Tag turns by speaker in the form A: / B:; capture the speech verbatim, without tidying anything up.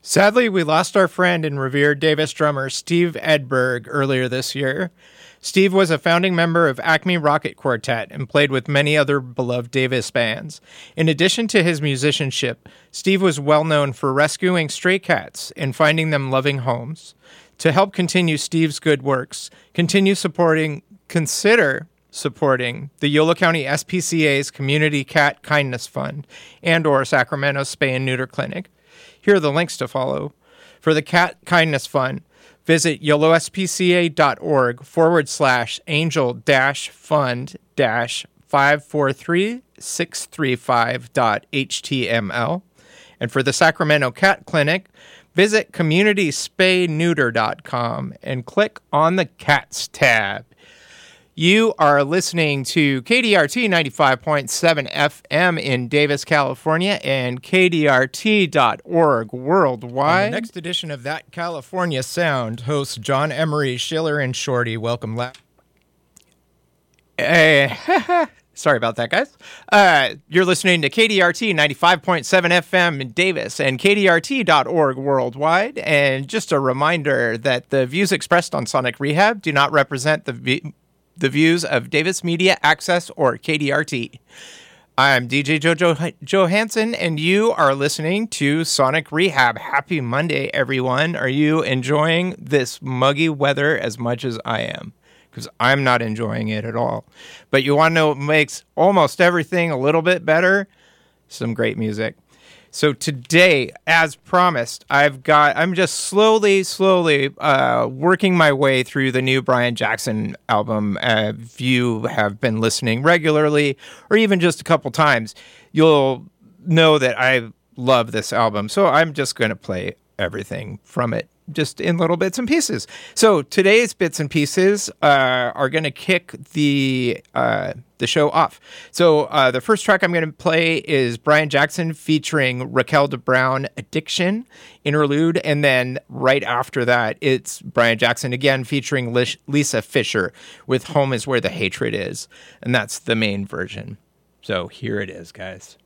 A: Sadly, we lost our friend and revered Davis drummer Steve Edberg earlier this year. Steve was a founding member of Acme Rocket Quartet and played with many other beloved Davis bands. In addition to his musicianship, Steve was well known for rescuing stray cats and finding them loving homes. To help continue Steve's good works, continue supporting, consider supporting the Yolo County S P C A's Community Cat Kindness Fund and or Sacramento Spay and Neuter Clinic. Here are the links to follow. For the Cat Kindness Fund, visit yolospca.org forward slash angel dash fund dash 543-635.html. And for the Sacramento Cat Clinic, visit community spay neuter dot com and click on the Cats tab. You are listening to K D R T ninety-five point seven F M in Davis, California, and K D R T dot org worldwide. On the next edition of That California Sound, hosts John Emery, Schiller, and Shorty. Welcome. La- hey, sorry about that, guys. Uh, you're listening to K D R T ninety-five point seven F M in Davis and K D R T dot org worldwide. And just a reminder that the views expressed on Sonic Rehab do not represent the v- the views of Davis Media Access or K D R T. I'm D J Jojo Johansson, and you are listening to Sonic Rehab. Happy Monday, everyone. Are you enjoying this muggy weather as much as I am? Because I'm not enjoying it at all. But you want to know what makes almost everything a little bit better? Some great music. So today, as promised, I've got, I'm just slowly, slowly uh, working my way through the new Brian Jackson album. Uh, if you have been listening regularly, or even just a couple times, you'll know that I love this album. So I'm just going to play everything from it, just in little bits and pieces. So today's bits and pieces uh, are going to kick the uh, the show off. So uh, the first track I'm going to play is Brian Jackson featuring Raquel DeBrown, Addiction interlude, and then right after that, it's Brian Jackson again featuring Lish- Lisa Fisher with Home Is Where the Hatred Is, and that's the main version. So here it is, guys.